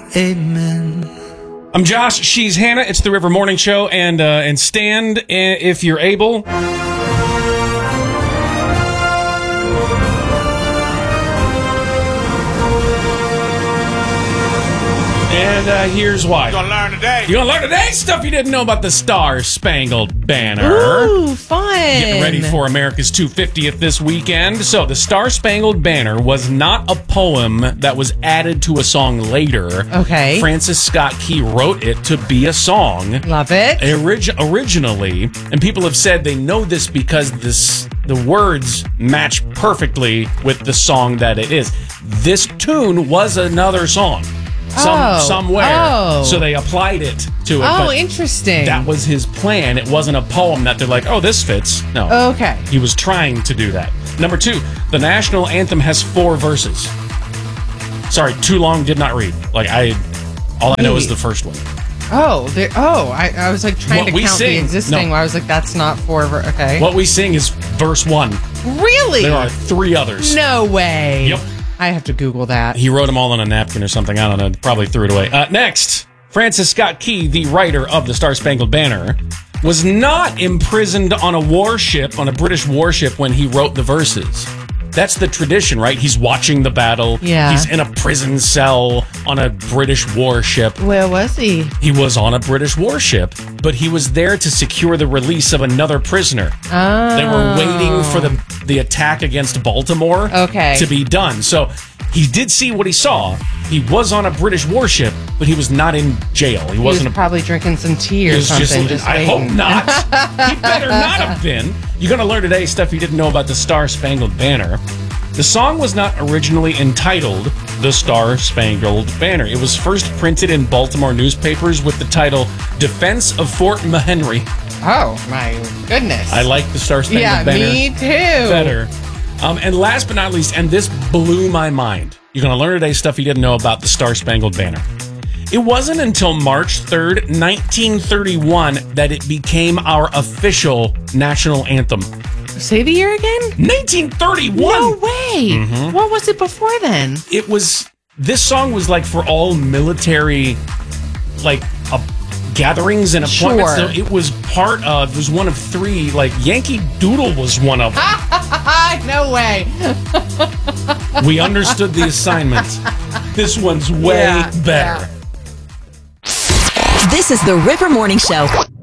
Amen. I'm Josh. She's Hannah. It's the River Morning Show, and stand if you're able. And here's why. You're gonna learn today. You're gonna learn today stuff you didn't know about the Star-Spangled Banner. Ooh, fun. Getting ready for America's 250th this weekend. So the Star-Spangled Banner was not a poem that was added to a song later. Okay. Francis Scott Key wrote it to be a song. Love it. Originally, and people have said they know this because the words match perfectly with the song that it is. This tune was another song. Somewhere. Oh. So they applied it to it. Oh, but interesting. that was his plan. It wasn't a poem that they're like, oh, this fits. No. Okay. He was trying to do that. Number 2, the national anthem has 4 verses. Sorry, too long, did not read. All I know is the first one. I was like trying What to we count sing- the existing. no. I was like, that's not 4. Okay. What we sing is verse 1. Really? There are 3 others. No way. Yep. I have to Google that. He wrote them all on a napkin or something. I don't know. Probably threw it away. Next, Francis Scott Key, the writer of the Star-Spangled Banner, was not imprisoned on a warship, on a British warship, when he wrote the verses. That's the tradition, right? He's watching the battle. Yeah. He's in a prison cell on a British warship. Where was he? He was on a British warship, but he was there to secure the release of another prisoner. Oh. They were waiting for the attack against Baltimore to be done. So he did see what he saw. He was on a British warship, but he was not in jail. He He was wasn't probably drinking some tea he or was something. I hope waiting. not. He better not have been. You're going to learn today stuff you didn't know about the Star-Spangled Banner. The song was not originally entitled The Star-Spangled Banner. It was first printed in Baltimore newspapers with the title Defense of Fort McHenry. Oh, my goodness. I like the Star-Spangled Yeah, Banner me too. better. And last but not least, and this blew my mind, you're going to learn today stuff you didn't know about the Star-Spangled Banner. It wasn't until March 3rd, 1931, that it became our official national anthem. Say the year again? 1931! No way. What was it before then? It was, this song was like for all military, gatherings and appointments. Sure. So it was it was one of 3, Yankee Doodle was one of them. No way. We understood the assignment. This one's way better. This is the River Morning Show.